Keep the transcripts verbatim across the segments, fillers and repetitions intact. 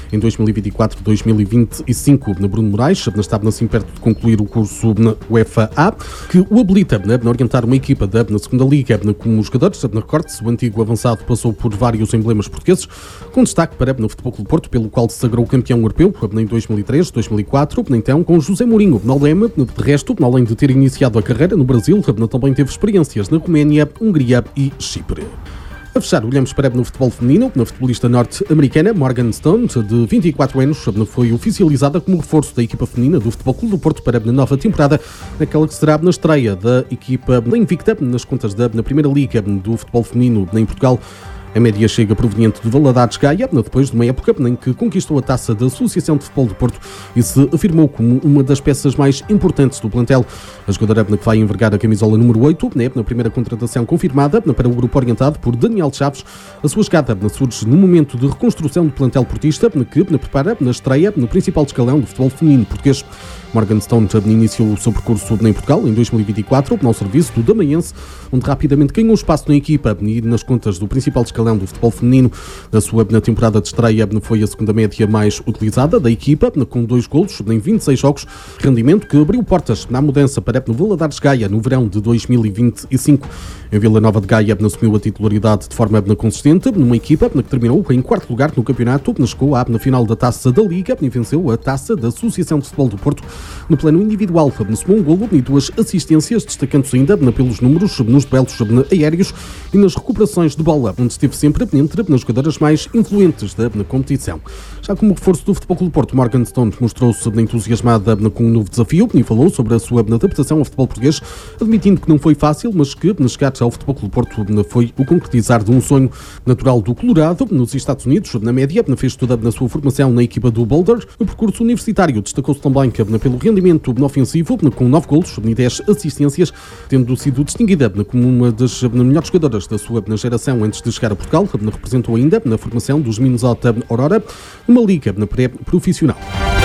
em dois mil e vinte e quatro a dois mil e vinte e cinco. Bruno Moraes estava assim perto de concluir o curso na UEFA A, que o habilita a orientar uma equipa da segunda Liga como jogadores. Recorde-se, o antigo avançado passou por vários emblemas portugueses, com destaque para o Futebol Clube do Porto, pelo qual se sagrou campeão europeu em dois mil e três, dois mil e quatro, então com José Mourinho na lema. De resto, além de ter iniciado a carreira no Brasil, também teve experiências na Roménia, Hungria e Chipre. A fechar, olhamos para no futebol feminino. Na futebolista norte-americana Morgan Stone, de vinte e quatro anos, foi oficializada como reforço da equipa feminina do Futebol Clube do Porto para a nova temporada, naquela que será na estreia da equipa da invicta nas contas da na Primeira Liga do futebol feminino em Portugal. A média chega proveniente de Valadares Gaia, depois de uma época em que conquistou a taça da Associação de Futebol do Porto e se afirmou como uma das peças mais importantes do plantel. A jogadora que vai envergar a camisola número oito, na primeira contratação confirmada para o grupo orientado por Daniel Chaves. A sua chegada surge no momento de reconstrução do plantel portista, que prepara na estreia no principal escalão do futebol feminino português. Morgan Stone iniciou o seu percurso em Portugal em dois mil e vinte e quatro, ao serviço do Damaense, onde rapidamente ganhou espaço na equipa e nas contas do principal escalão do futebol feminino. Na sua na temporada de estreia foi a segunda média mais utilizada da equipa, com dois golos em vinte e seis jogos, rendimento que abriu portas na mudança para o Valadares Gaia no verão de dois mil e vinte e cinco. Em Vila Nova de Gaia assumiu a titularidade de forma consistente numa equipa que terminou em quarto lugar no campeonato, chegou à na final da Taça da Liga e venceu a Taça da Associação de Futebol do Porto. No plano individual, somou um golo e duas assistências, destacando-se ainda pelos números nos duelos aéreos e nas recuperações de bola, onde esteve sempre entre as jogadoras mais influentes da competição. Já como reforço do Futebol Clube do Porto, Morgan Stone mostrou-se entusiasmada com um novo desafio e falou sobre a sua adaptação ao futebol português, admitindo que não foi fácil, mas que chegar ao Futebol Clube do Porto foi o concretizar de um sonho. Natural do Colorado, nos Estados Unidos, na média, fez toda a sua formação na equipa do Boulder. O percurso universitário destacou-se também pelo rendimento ofensivo, com nove golos e dez assistências, tendo sido distinguida como uma das melhores jogadoras da sua geração antes de chegar a Portugal. Representou ainda na formação dos Minnesota Aurora, uma liga pré-profissional.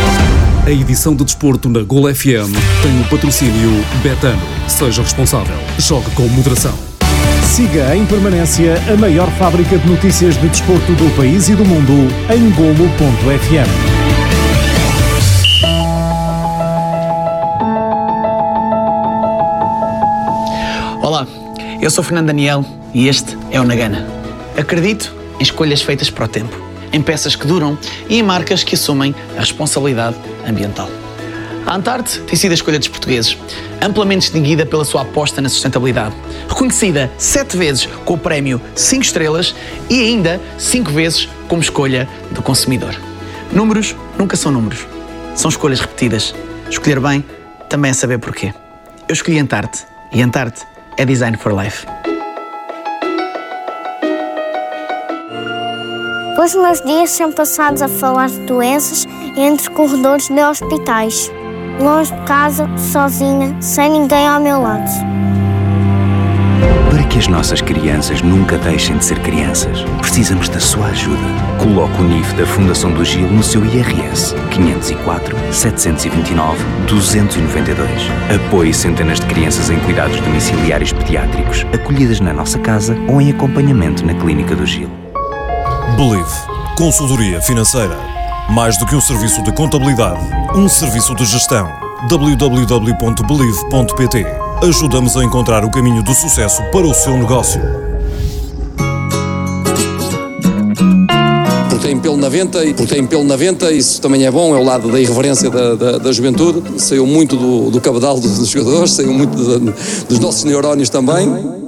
A edição de desporto na Gol F M tem o patrocínio Betano. Seja responsável. Jogue com moderação. Siga em permanência a maior fábrica de notícias de desporto do país e do mundo em golo ponto f m. Olá, eu sou Fernando Daniel e este é o Nagana. Acredito em escolhas feitas para o tempo, em peças que duram e em marcas que assumem a responsabilidade ambiental. A Antarte tem sido a escolha dos portugueses, amplamente distinguida pela sua aposta na sustentabilidade, reconhecida sete vezes com o prémio cinco estrelas e ainda cinco vezes como escolha do consumidor. Números nunca são números, são escolhas repetidas. Escolher bem também é saber porquê. Eu escolhi Antarte e Antarte é Design for Life. Os meus dias são passados a falar de doenças entre corredores de hospitais. Longe de casa, sozinha, sem ninguém ao meu lado. Para que as nossas crianças nunca deixem de ser crianças, precisamos da sua ajuda. Coloque o N I F da Fundação do Gil no seu I R S quinhentos e quatro, setecentos e vinte e nove, duzentos e noventa e dois. Apoie centenas de crianças em cuidados domiciliários pediátricos, acolhidas na nossa casa ou em acompanhamento na Clínica do Gil. Believe. Consultoria financeira. Mais do que um serviço de contabilidade, um serviço de gestão. w w w ponto believe ponto p t. Ajuda-nos a encontrar o caminho do sucesso para o seu negócio. Porque tem pelo na venta, e porque tem pelo na venta, isso também é bom, é o lado da irreverência da, da, da juventude. Saiu muito do, do cabedal dos jogadores, saiu muito de, dos nossos neurónios também.